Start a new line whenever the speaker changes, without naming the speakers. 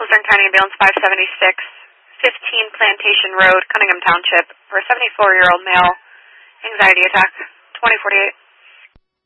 Luzerne County Ambulance 576, 15 Plantation Road, Cunningham Township, for a 74-year-old male, anxiety attack, 2048.